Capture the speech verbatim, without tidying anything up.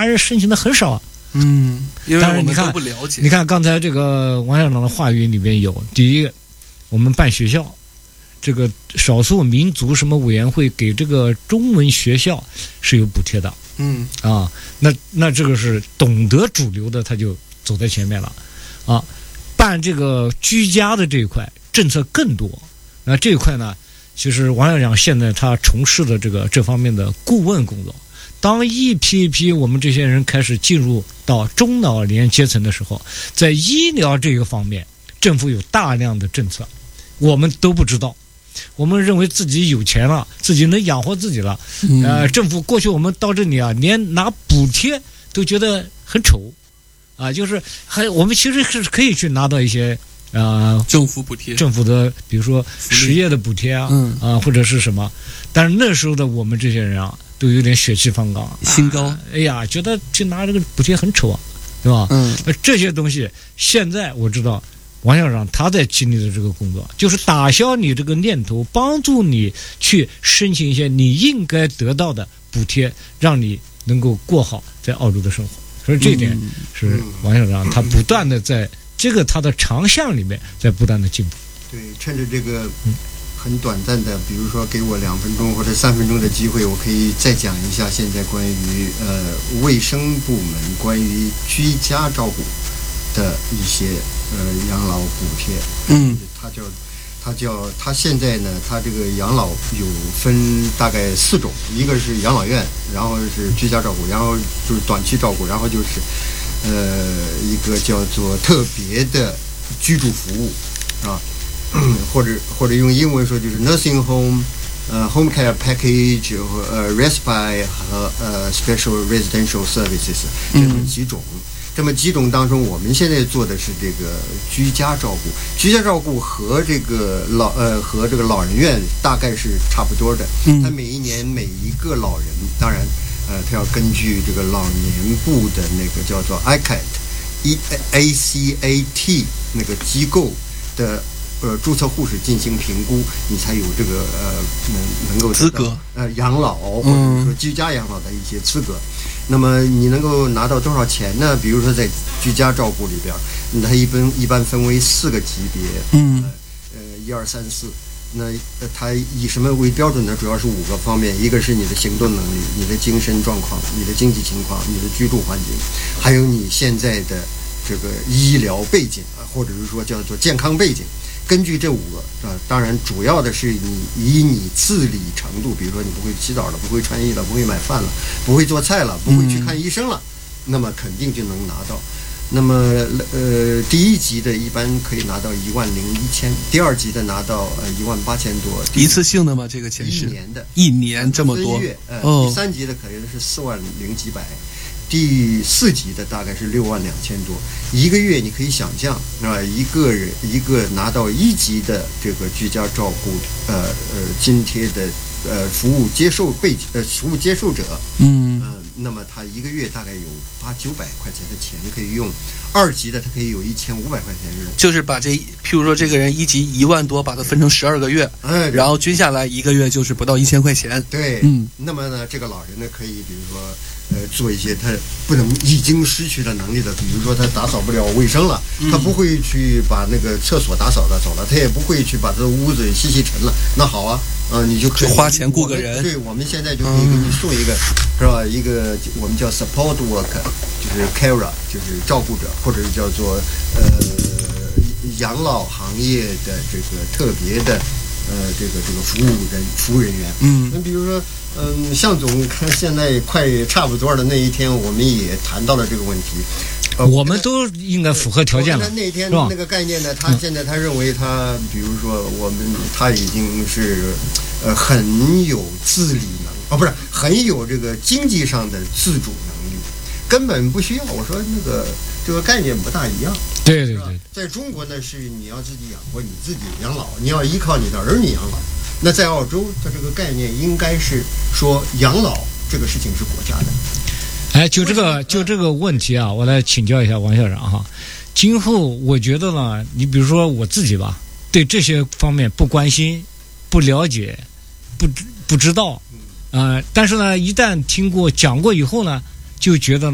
还是申请的很少啊。 嗯，因为我们都不了解。 你看刚才这个王校长的话语里面有，第一个，我们办学校，这个少数民族什么委员会给这个中文学校是有补贴的。 嗯啊，那那这个是懂得主流的，他就走在前面了。啊，办这个居家的这一块政策更多。那这一块呢，其实王校长现在他从事的这个这方面的顾问工作。当一批一批我们这些人开始进入到中老年阶层的时候，在医疗这个方面，政府有大量的政策，我们都不知道。我们认为自己有钱了，自己能养活自己了。呃，政府过去我们到这里啊，连拿补贴都觉得很丑，啊，就是还我们其实是可以去拿到一些啊、呃、 政府补贴， 政府的比如说实业的补贴啊，嗯啊或者是什么，但是那时候的我们这些人啊。都有点血气方刚， 心高、 啊。哎呀，觉得去拿这个补贴很丑啊，对吧？嗯，这些东西现在我知道，王校长他在经历的这个工作，就是打消你这个念头，帮助你去申请一些你应该得到的补贴，让你能够过好在澳洲的生活。所以这一点是王校长他不断的在这个他的长项里面在不断的进步。 对，趁着这个。嗯很短暂的，比如说给我两分钟或者三分钟的机会，我可以再讲一下现在关于呃卫生部门关于居家照顾的一些呃养老补贴。 嗯， 它叫它叫它现在呢，它这个养老有分大概四种，一个是养老院，然后是居家照顾，然后就是短期照顾，然后就是呃一个叫做特别的居住服务啊。或者或者用英文说就是 nursing home， 呃 home care package 和呃 respite 和呃 special residential services 这么几种。嗯、这么几种当中，我们现在做的是这个居家照顾。居家照顾和这个老呃和这个老人院大概是差不多的。嗯，它每一年每一个老人，当然呃，他要根据这个老年部的那个叫做 I C A T A C A T 那个机构的。呃，注册护士进行评估，你才有这个呃能能够资格呃养老或者说居家养老的一些资格。嗯、那么你能够拿到多少钱呢？比如说在居家照顾里边，它一般一般分为四个级别， 嗯， 呃一二三四。那呃它以什么为标准呢？主要是五个方面，一个是你的行动能力、你的精神状况、你的经济情况、你的居住环境，还有你现在的这个医疗背景啊，或者是说叫做健康背景。根据这五个啊，当然主要的是你以你自理程度，比如说你不会洗澡了，不会穿衣了，不会买饭了，不会做菜了，不会去看医生了，嗯、那么肯定就能拿到。那么呃，第一级的一般可以拿到一万零一千，第二级的拿到呃一万八千多。 一次性的吗？这个钱是一年的， 一年这么多。 呃，哦、第三级的可能是四万零几百。第四级的大概是六万两千多，一个月你可以想象啊，一个人一个拿到一级的这个居家照顾呃呃津贴的呃服务接受被呃服务接受者， 嗯呃，那么他一个月大概有八九百块钱的钱可以用，二级的他可以有一千五百块钱用， 就是把这譬如说这个人一级一万多，把它分成十二个月， 哎， 然后均下来一个月就是不到一千块钱， 对， 嗯， 那么呢，这个老人呢可以比如说。呃，做一些他不能已经失去了能力的，比如说他打扫不了卫生了，嗯、他不会去把那个厕所打扫打扫了，他也不会去把这屋子洗洗尘了。那好啊，啊、呃，你就可以就花钱雇个人。 对，我们现在就可以给你送一个，嗯、是吧？一个我们叫 support worker， 就是 carer， 就是照顾者，或者是叫做呃养老行业的这个特别的呃这个这个服务人服务人员。 嗯， 那比如说。嗯，向总看现在快差不多的那一天，我们也谈到了这个问题。 呃、我们都应该符合条件了。 那天那个概念呢，他现在他认为他，比如说我们他已经是呃很有自理能哦，不是很有这个经济上的自主能力，根本不需要。我说那个这个概念不大一样。 对对对， 在中国呢是你要自己养活你自己养老，你要依靠你的儿女养老。那在澳洲，它这个概念应该是说养老这个事情是国家的。 哎，就这个就这个问题啊，我来请教一下王校长哈。今后我觉得呢，你比如说我自己吧，对这些方面不关心、不了解、不不知道，呃，但是呢，一旦听过讲过以后呢，就觉得。